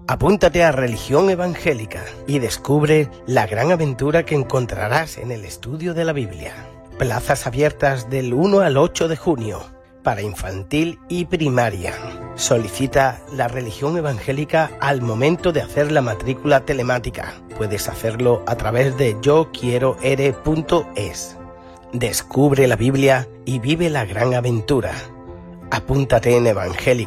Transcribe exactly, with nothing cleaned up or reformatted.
Apúntate a Religión Evangélica y descubre la gran aventura que encontrarás en el estudio de la Biblia. Plazas abiertas del uno al ocho de junio para infantil y primaria. Solicita la Religión Evangélica al momento de hacer la matrícula telemática. Puedes hacerlo a través de yo quiero ere punto es. Descubre la Biblia y vive la gran aventura. Apúntate en Evangélica.